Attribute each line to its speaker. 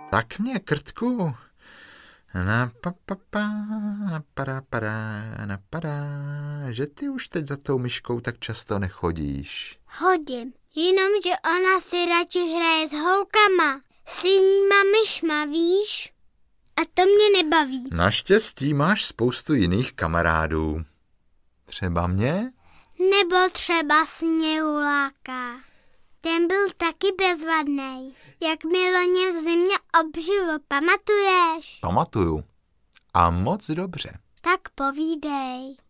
Speaker 1: Tak mě, Krtku, napadá, že ty už teď za tou myškou tak často nechodíš.
Speaker 2: Chodím, jenomže ona si radši hraje s holkama, s jinýma myšma, víš? A to mě nebaví.
Speaker 1: Naštěstí máš spoustu jiných kamarádů. Třeba mě?
Speaker 2: Nebo třeba Sněhuláka. Ten byl taky bezvadnej. Jak mi loni v zimě obžilo, pamatuješ?
Speaker 1: Pamatuju. A moc dobře.
Speaker 2: Tak povídej.